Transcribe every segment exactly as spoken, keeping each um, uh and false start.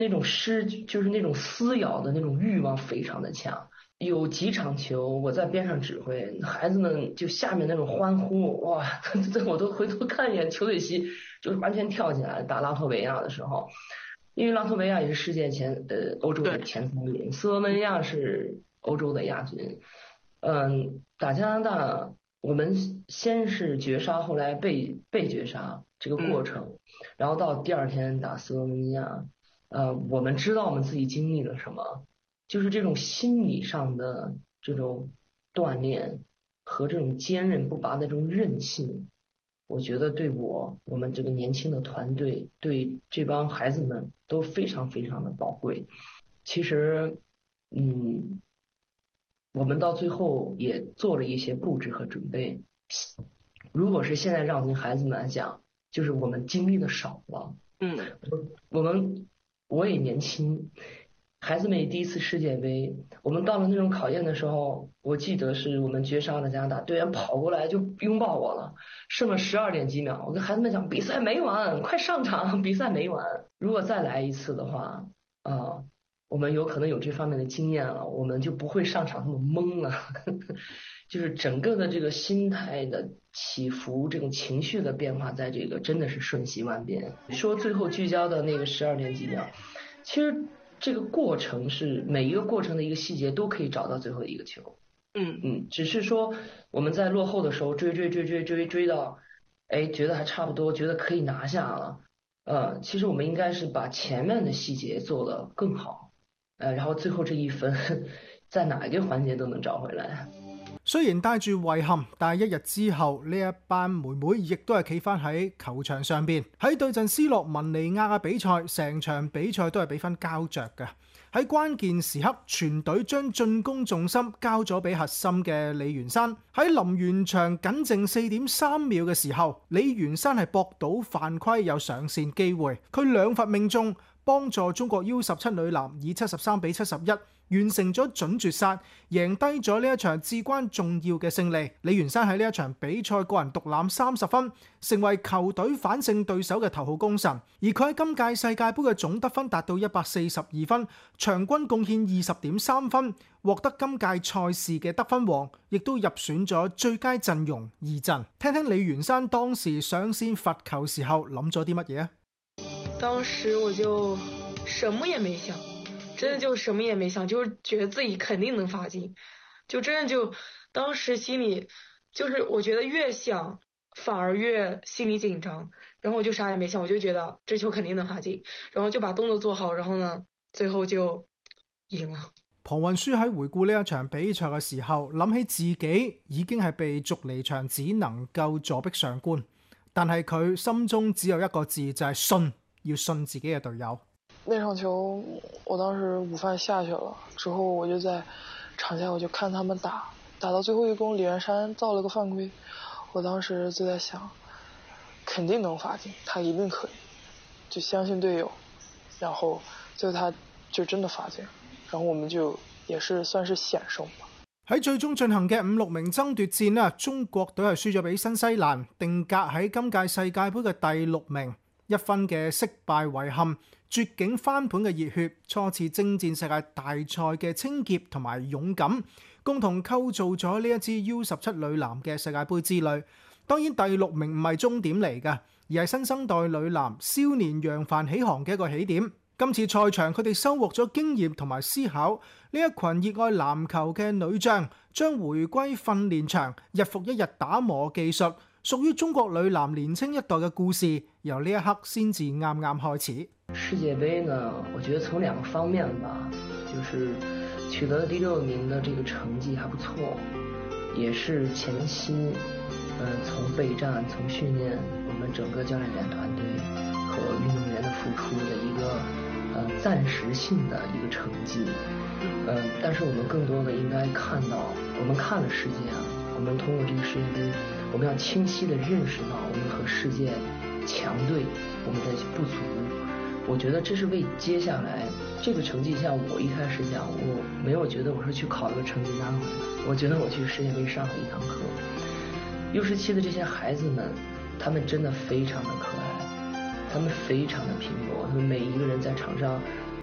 那种失就是那种撕咬的那种欲望非常的强。有几场球我在边上指挥，孩子们就下面那种欢呼，哇，这我都回头看一眼球队席，就是完全跳起来。打拉脱维亚的时候，因为拉脱维亚也是世界前呃欧洲的前三名，斯洛文尼亚是欧洲的亚军。嗯，打加拿大我们先是绝杀，后来被被绝杀这个过程，然后到第二天打斯洛文尼亚，呃，我们知道我们自己经历了什么。就是这种心理上的这种锻炼和这种坚韧不拔的这种韧性，我觉得对我我们这个年轻的团队，对这帮孩子们都非常非常的宝贵。其实，嗯，我们到最后也做了一些布置和准备。如果是现在让孩子们来讲，就是我们经历的少了， 嗯， 我们我也年轻。孩子们也第一次世界杯，我们到了那种考验的时候，我记得是我们绝杀了加拿大，队员跑过来就拥抱我了，剩了十二点几秒，我跟孩子们讲比赛没完，快上场，比赛没完。如果再来一次的话，啊、呃，我们有可能有这方面的经验了，我们就不会上场那么懵了，就是整个的这个心态的起伏，这种情绪的变化，在这个真的是瞬息万变。说最后聚焦的那个十二点几秒，其实。这个过程是每一个过程的一个细节都可以找到最后一个球， 嗯嗯，只是说我们在落后的时候追追追追追追到，哎，觉得还差不多，觉得可以拿下了，呃，其实我们应该是把前面的細節做得更好，呃，然後最後這一分在哪一個環節都能找回來。 雖然帶住遺憾，但係一日之後呢一班妹妹亦都係企翻喺球場上邊，喺對陣斯洛文尼亞嘅比賽，成場比賽都係比分膠着嘅。喺關鍵時刻，全隊將進攻重心交咗俾核心嘅李元山。喺臨完場僅剩四點三秒嘅時候，李元山係搏到犯規有上線機會，佢兩罰命中，幫助中國 U 十七女籃以七十三比七十一完成咗準絕殺，贏低咗呢一場至關重要嘅勝利。李元山喺呢一場比賽個人獨攬三十分，成為球隊反勝對手嘅頭號功臣。而佢喺今屆世界盃嘅總得分達到一百四十二分，場均貢獻二十點三分，獲得今屆賽事嘅得分王，亦都入選咗最佳陣容二陣。聽聽李元山當時上線罰球時候諗咗啲乜嘢啊？ 當時我就什麼也沒想。真的就什麼也沒想，就是覺得自己肯定能罰進，就真的就當時心裡就是我覺得越想反而越心裡緊張，然後我就啥也沒想，我就覺得這球肯定能罰進，然後就把動作做好，然後呢最後就贏了。 龐雲舒喺回顧呢一場比賽嘅時候，諗起自己已經係被逐離場，只能夠坐壁上觀，但係佢心中只有一個字，就係信，要信自己嘅隊友。 那場球我當時午飯下去了之後，我就在場下我就看他們打打到最後一攻，李元山造了個犯規，我當時就在想肯定能罰進，他一定可以，就相信隊友，然後最後他就真的罰進，然後我們就也是算是險勝吧。 喺最終進行嘅五六名爭奪戰啦，中國隊係輸咗俾新西蘭，定格喺今屆世界盃嘅第六名，一分嘅惜敗遺憾，絕境翻盤嘅熱血，初次征戰世界大賽嘅清潔同埋勇敢，共同構造咗呢一支 U 十七女籃嘅世界盃之旅。當然第六名唔係終點嚟㗎，而係新生代女籃少年揚帆起航嘅一個起點。今次賽場佢哋收穫咗經驗同埋思考，呢一群熱愛籃球嘅女將將回歸訓練場，日復一日打磨技術。屬於中國女籃年輕一代嘅故事，由呢一刻先至啱啱開始。 世界盃呢，我覺得從兩個方面吧，就是取得第六名的這個成績還不錯，也是前期，嗯、呃，從備戰、從訓練，我們整個教練團團隊和運動員的付出的一個，呃，暫時性的一個成績，嗯、呃，但是我們更多的應該看到，我們看了世界啊，我們通過這個世界盃。我們要清晰地認識到我們和世界強隊我們的不足，我覺得這是為接下來這個成績，像我一開始講，我沒有覺得我是去考一個成績單回來，我覺得我去世界盃上了一堂課。U 十七的這些孩子們，他們真的非常的可愛，他們非常的拼搏，他們每一個人在場上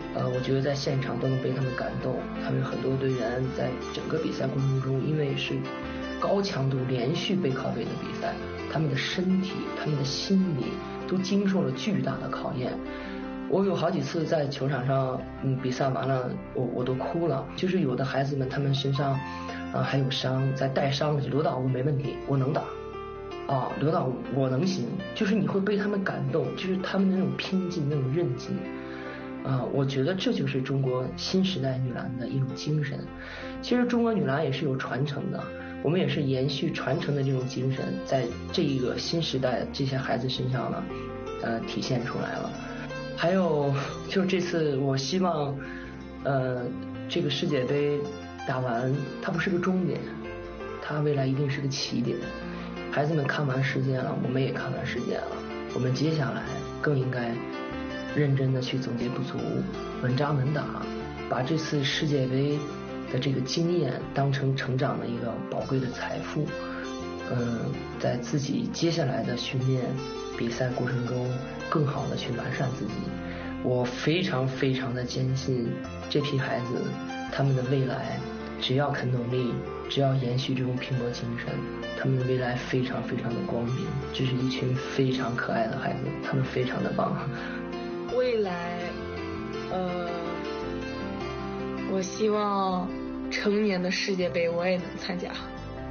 呃，我觉得在现场都能被他们感动。他们很多队员在整个比赛过程中，因为是高强度连续背靠背的比赛，他们的身体、他们的心理都经受了巨大的考验。我有好几次在球场上，嗯，比赛完了，我我都哭了。就是有的孩子们，他们身上，啊、呃、还有伤，在带伤的，刘导我没问题，我能打，啊，刘导我能行。就是你会被他们感动，就是他们那种拼劲、那种韧劲，啊，我觉得这就是中国新时代女篮的一种精神。其实中国女篮也是有传承的，我们也是延续传承的这种精神，在这一个新时代这些孩子身上呢，呃，体现出来了。还有就是这次我希望，呃，这个世界杯打完，它不是个终点，它未来一定是个起点。孩子们看完世界了，我们也看完世界了，我们接下来更应该认真的去总结不足，稳扎稳打，把这次世界杯的这个经验当成成长的一个宝贵的财富。嗯，在自己接下来的训练比赛过程中更好的去完善自己。我非常非常的坚信这批孩子他们的未来，只要肯努力，只要延续这种拼搏精神，他们的未来非常非常的光明。这是一群非常可爱的孩子，他们非常的棒。 未来呃我希望成年的世界杯我也能參加。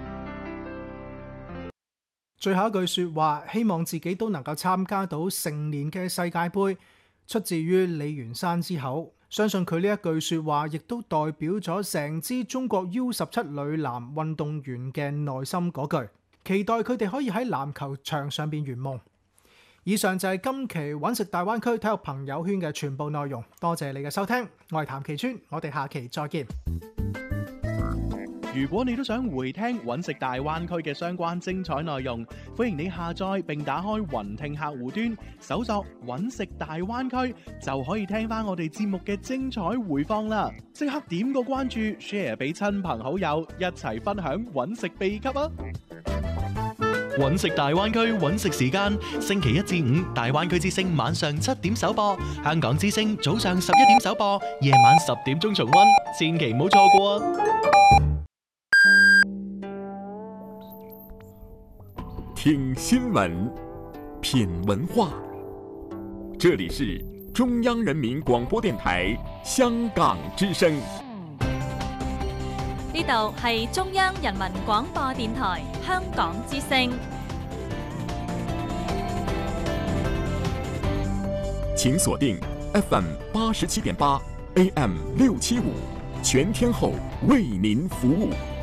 最後一句說話，希望自己都能夠參加到成年嘅世界盃，出自於李元山之口。相信佢呢一句說話，亦都代表咗成支中國 U 十七女籃運動員嘅內心嗰句，期待佢哋可以喺籃球場上邊圓夢。以上就係今期揾食大灣區體育朋友圈嘅全部內容，多謝你嘅收聽，我係譚其川，我哋下期再見。 如果你都想回聽揾食大灣區嘅相關精彩內容，歡迎你下載並打開雲聽客戶端，搜索揾食大灣區，就可以聽翻我哋節目嘅精彩回放啦！即刻點個關注 ，share 俾親朋好友，一齊分享揾食秘笈啊！揾食大灣區揾食時間，星期一至五大灣區之聲晚上七點首播，香港之聲早上十一點首播，夜晚十點鐘重溫，千祈唔好錯過啊！ 聽新聞，品文化，這裡是中央人民廣播電台香港之聲。 呢度係中央人民廣播電台香港之聲。 請鎖定 F M 八十七點八 A M 六七五，全天候為您服務。